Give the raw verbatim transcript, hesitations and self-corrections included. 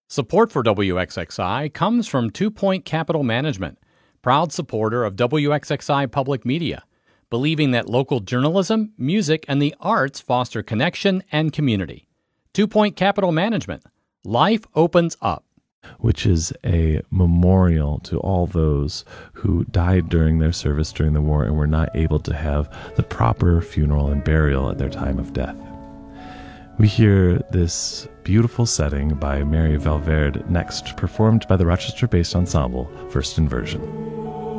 Support for W X X I comes from Two Point Capital Management, proud supporter of W X X I Public Media, believing that local journalism, music, and the arts foster connection and community. Two Point Capital Management. Life opens up. Which is a memorial to all those who died during their service during the war and were not able to have the proper funeral and burial at their time of death. We hear this beautiful setting by Mary Valverde next, performed by the Rochester-based ensemble First Inversion.